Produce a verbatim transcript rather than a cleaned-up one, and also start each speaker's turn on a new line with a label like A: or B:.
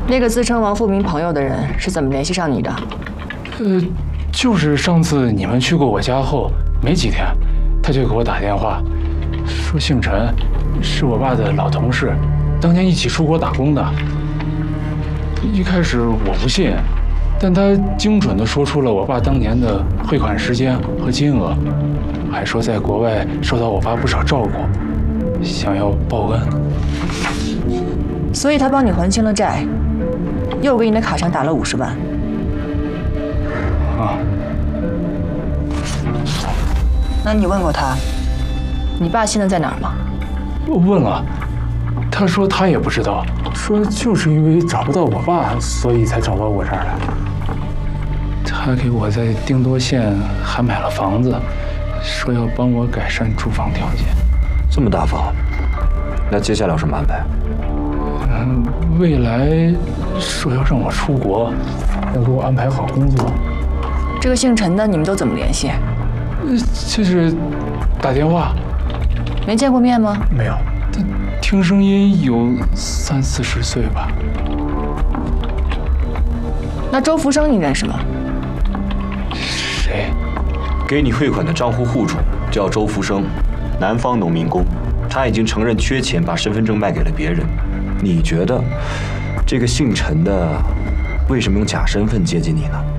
A: 那个自称王富民朋友的人是怎么联系上你的？
B: 呃，就是上次你们去过我家后没几天，他就给我打电话，说姓陈，是我爸的老同事，当年一起出国打工的。一开始我不信，但他精准地说出了我爸当年的汇款时间和金额，还说在国外受到我爸不少照顾，想要报恩。
A: 所以他帮你还清了债，又给你的卡上打了五十万。
B: 啊。
A: 那你问过他，你爸现在在哪儿吗？
B: 我问了，他说他也不知道，说就是因为找不到我爸，所以才找到我这儿来。他给我在定多县还买了房子，说要帮我改善住房条件。
C: 这么大方，那接下来有什么安排？
B: 嗯，未来说要让我出国，要给我安排好工作。
A: 这个姓陈的，你们都怎么联系？
B: 呃，就是打电话。
A: 没见过面吗？
B: 没有，他听声音有三四十岁吧。
A: 那周福生你认识吗？
B: 谁？
C: 给你汇款的账户户主叫周福生，南方农民工，他已经承认缺钱，把身份证卖给了别人。你觉得这个姓陈的为什么用假身份接近你呢？